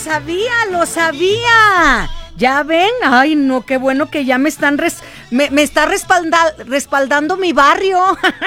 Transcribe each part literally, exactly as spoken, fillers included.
sabía, lo sabía. ¿Ya ven? Ay, no, qué bueno que ya me están res, me, me está respalda, respaldando mi barrio.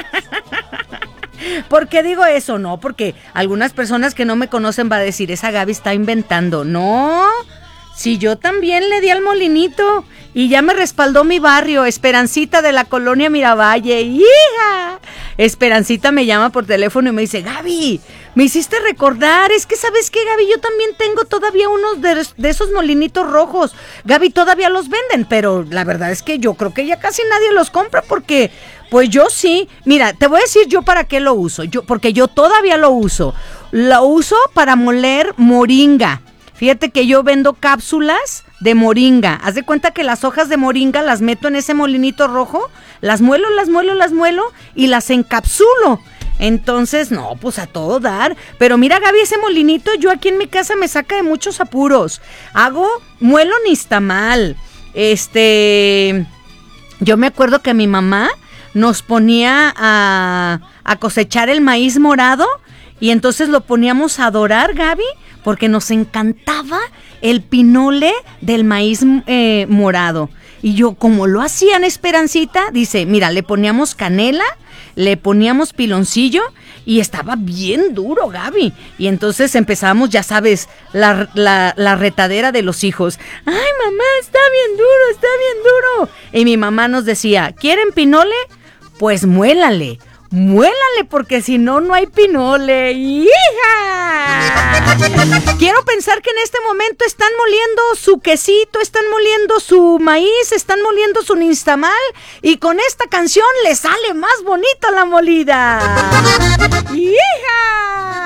¿Por qué digo eso? No, porque algunas personas que no me conocen va a decir, esa Gaby está inventando. No, si yo también le di al molinito y ya me respaldó mi barrio, Esperancita de la colonia Miravalle. ¡Hija! Esperancita me llama por teléfono y me dice, Gaby, me hiciste recordar, es que ¿sabes qué, Gaby? Yo también tengo todavía unos de, de esos molinitos rojos. Gaby, todavía los venden, pero la verdad es que yo creo que ya casi nadie los compra porque, pues yo sí. Mira, te voy a decir yo para qué lo uso, yo porque yo todavía lo uso. Lo uso para moler moringa. Fíjate que yo vendo cápsulas de moringa. Haz de cuenta que las hojas de moringa las meto en ese molinito rojo, las muelo, las muelo, las muelo y las encapsulo. Entonces, no, pues a todo dar. Pero mira, Gaby, ese molinito yo aquí en mi casa me saca de muchos apuros. Hago, muelo nixtamal. Este, yo me acuerdo que mi mamá nos ponía a, a cosechar el maíz morado y entonces lo poníamos a dorar, Gaby, porque nos encantaba el pinole del maíz eh, morado. Y yo, como lo hacían, Esperancita, dice, mira, le poníamos canela, le poníamos piloncillo y estaba bien duro, Gaby. Y entonces empezamos, ya sabes, la, la, la retadera de los hijos. Ay, mamá, está bien duro, está bien duro. Y mi mamá nos decía, ¿quieren pinole? Pues muélale. Muélale, porque si no, no hay pinole. ¡Hija! Quiero pensar que en este momento están moliendo su quesito, están moliendo su maíz, están moliendo su nixtamal y con esta canción les sale más bonita la molida. ¡Hija!